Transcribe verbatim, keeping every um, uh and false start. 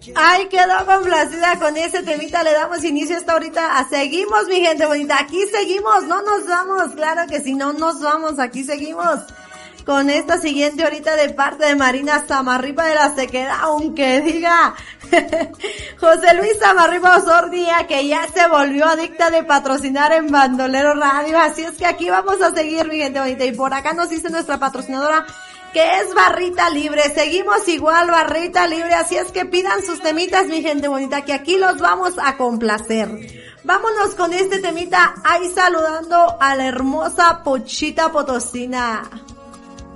Ay, quedó complacida con ese temita, le damos inicio hasta ahorita. Seguimos, mi gente bonita, aquí seguimos, no nos vamos, claro que si no nos vamos, aquí seguimos. Con esta siguiente horita de parte de Marina Samarripa de la Sequedad, aunque diga José Luis Samarripa Osordía que ya se volvió adicta de patrocinar en Bandolero Radio, así es que aquí vamos a seguir, mi gente bonita, y por acá nos dice nuestra patrocinadora que es Barrita Libre. Seguimos igual, Barrita Libre, así es que pidan sus temitas, mi gente bonita, que aquí los vamos a complacer. Vámonos con este temita, ahí saludando a la hermosa Pochita Potosina.